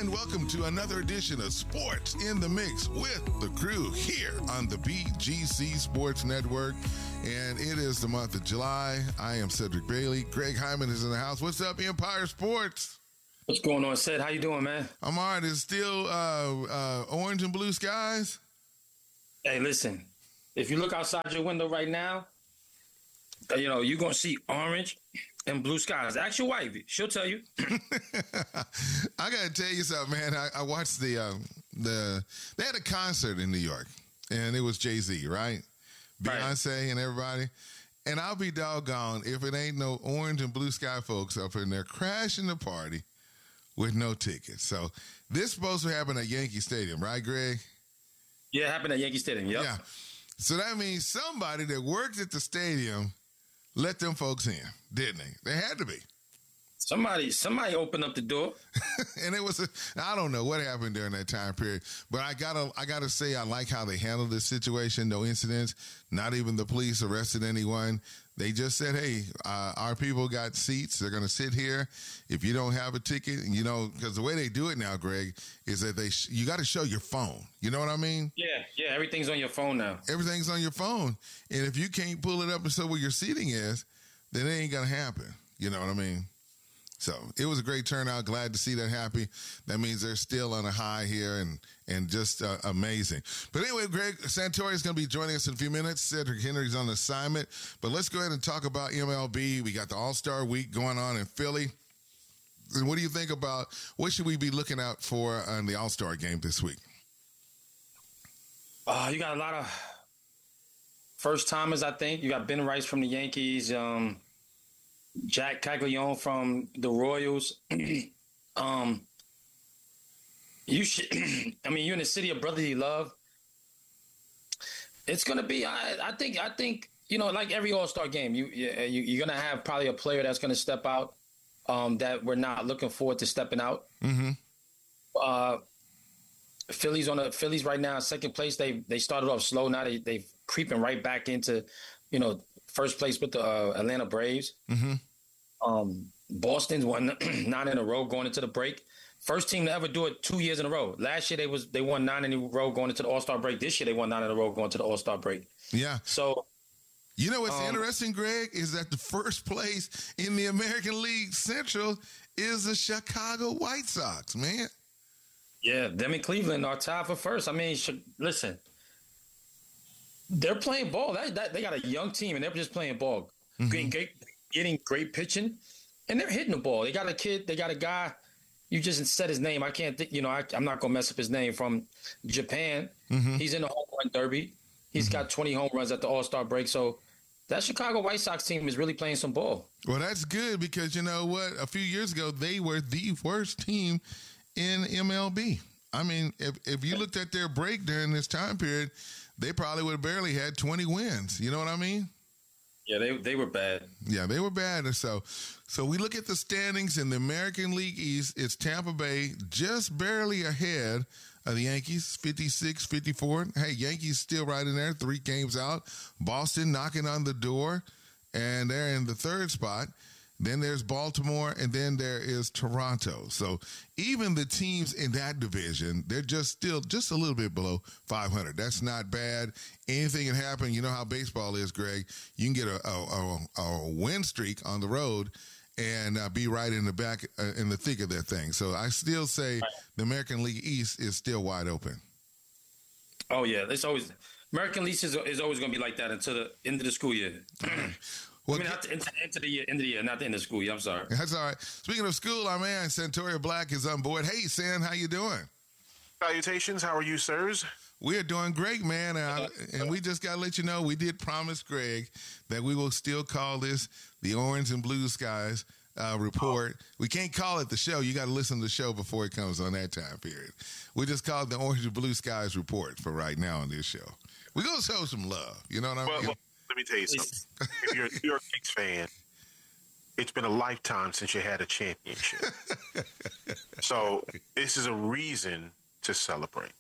and welcome to another edition of Sports in the Mix with the crew here on the BGC Sports Network. And it is the month of July. I am Cedric Bailey. Greg Hyman is in the house. What's up, Empire Sports? What's going on, Ced? How you doing, man? I'm all right. It's still orange and blue skies? Hey, listen. If you look outside your window right now, you're going to see orange and blue skies. Ask your wife. She'll tell you. I got to tell you something, man. I watched they had a concert in New York, and it was Jay-Z, right? Beyonce and everybody. And I'll be doggone if it ain't no orange and blue sky folks up in there crashing the party with no tickets. So this is supposed to happen at Yankee Stadium, right, Greg? Yeah, it happened at Yankee Stadium, yep. Yeah. So that means somebody that worked at the stadium let them folks in, didn't they? They had to be. Somebody opened up the door. And it was I don't know what happened during that time period, but I gotta say I like how they handled this situation. No incidents. Not even the police arrested anyone. They just said, "Hey, our people got seats. They're going to sit here. If you don't have a ticket, because the way they do it now, Greg, is that you got to show your phone. You know what I mean? Yeah. Everything's on your phone now. Everything's on your phone, and if you can't pull it up and show where your seating is, then it ain't gonna happen. You know what I mean? So it was a great turnout. Glad to see that happy. That means they're still on a high here and just amazing. But anyway, Greg Santori is going to be joining us in a few minutes. Cedric Henry's on assignment. But let's go ahead and talk about MLB. We got the All-Star Week going on in Philly. And what do you think about what should we be looking out for on the All-Star game this week? You got a lot of first-timers, I think. You got Ben Rice from the Yankees, Jack Caglione from the Royals. You should. I mean, you're in the city of brotherly love. It's gonna be. I think. Like every All-Star game, you're gonna have probably a player that's gonna step out. That we're not looking forward to stepping out. Mm-hmm. Phillies right now in second place. They started off slow. Now they creeping right back into, first place with the Atlanta Braves. Mm-hmm. Boston's won 9 in a row going into the break. First team to ever do it 2 years in a row. Last year they won 9 in a row going into the All-Star break. This year they won 9 in a row going to the All-Star break. Yeah. So, what's interesting, Greg, is that the first place in the American League Central is the Chicago White Sox, man. Yeah, them in Cleveland are tied for first. I mean, listen, they're playing ball. They got a young team, and they're just playing ball. Mm-hmm. Getting great pitching, and they're hitting the ball. They got a kid. They got a guy. You just said his name. I can't think. I'm not gonna mess up his name. From Japan. Mm-hmm. He's in the home run derby. He's got 20 home runs at the All-Star break. So that Chicago White Sox team is really playing some ball. Well, that's good because you know what? A few years ago, they were the worst team in MLB. I mean, if you looked at their break during this time period, they probably would have barely had 20 wins. You know what I mean? Yeah, they were bad. Yeah, they were bad. And so we look at the standings in the American League East. It's Tampa Bay just barely ahead of the Yankees, 56-54. Hey, Yankees still right in there, 3 games out. Boston knocking on the door, and they're in the third spot. Then there's Baltimore, and then there is Toronto. So even the teams in that division, they're just a little bit below 500. That's not bad. Anything can happen. You know how baseball is, Greg. You can get a win streak on the road and be right in the back, in the thick of that thing. So I still say the American League East is still wide open. Oh, yeah. It's always American League is always going to be like that until the end of the school year. Well, not the end of the year, not the end of school year. I'm sorry. That's all right. Speaking of school, our man Santoria Black is on board. Hey, San, how you doing? Salutations. How are you, sirs? We are doing great, man. And we just got to let you know, we did promise Greg that we will still call this the Orange and Blue Skies report. Oh. We can't call it the show. You got to listen to the show before it comes on that time period. We just call it the Orange and Blue Skies report for right now on this show. We're going to show some love. You know what I mean? Well, let me tell you something. If you're a New York Knicks fan, it's been a lifetime since you had a championship. So this is a reason to celebrate.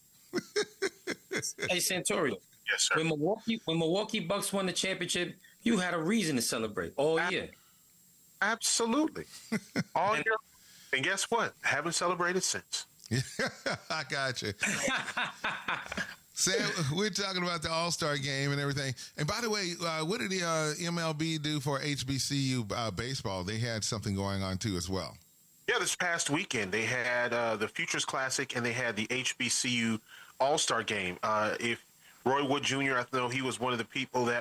Hey, Santori. Yes, sir. When Milwaukee Bucks won the championship, you had a reason to celebrate all year. Absolutely. All year. And guess what? Haven't celebrated since. I got you. Sam, we're talking about the All-Star game and everything. And by the way, what did the MLB do for HBCU baseball? They had something going on too as well. Yeah, this past weekend they had the Futures Classic and they had the HBCU All-Star game. If Roy Wood Jr., I know he was one of the people that